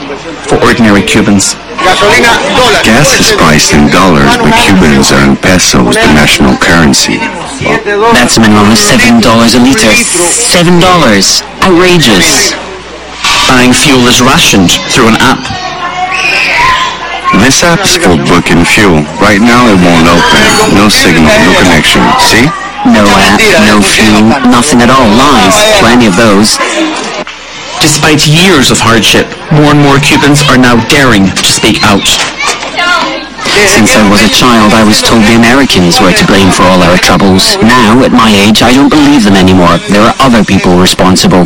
for ordinary Cubans. Gas is priced in dollars, but Cubans are in pesos, the national currency. That's a minimum of $7 a litre. $7. Outrageous. Buying fuel is rationed through an app. This app's for booking fuel. Right now it won't open. No signal, no connection. See? No app, no fuel, nothing at all. Lies. Plenty of those. Despite years of hardship, more and more Cubans are now daring to speak out. Since I was a child, I was told the Americans were to blame for all our troubles. Now, at my age, I don't believe them anymore. There are other people responsible.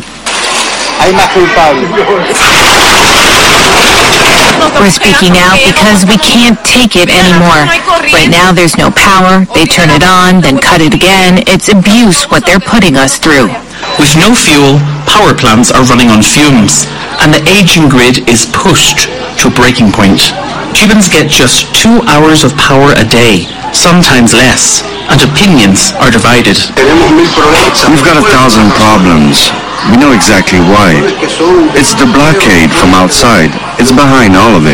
We're speaking out because we can't take it anymore. Right now there's no power, they turn it on, then cut it again. It's abuse what they're putting us through. With no fuel, power plants are running on fumes, and the aging grid is pushed to a breaking point. Cubans get just 2 hours of power a day, sometimes less, and opinions are divided. We've got 1,000 problems. We know exactly why. It's the blockade from outside. It's behind all of it.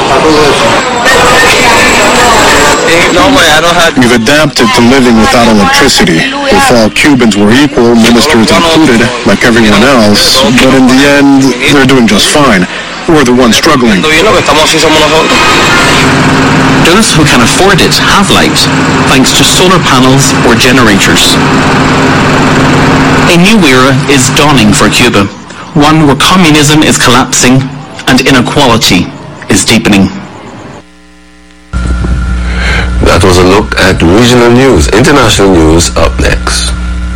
We've adapted to living without electricity. If all Cubans were equal, ministers included, like everyone else, but in the end, they're doing just fine. We're the ones struggling. Those who can afford it have light, thanks to solar panels or generators. A new era is dawning for Cuba, one where communism is collapsing and inequality is deepening. That was a look at regional news. International news up next.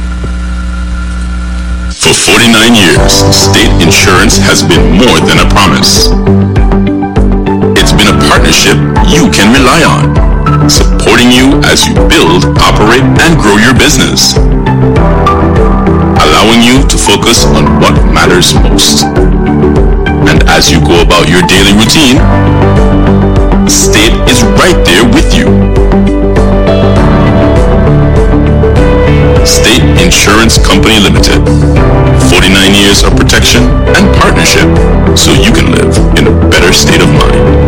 For 49 years, state insurance has been more than a promise. It's been a partnership you can rely on, supporting you as you build, operate, and grow your business, allowing you to focus on what matters most. And as you go about your daily routine, State is right there with you. State Insurance Company Limited. 49 years of protection and partnership so you can live in a better state of mind.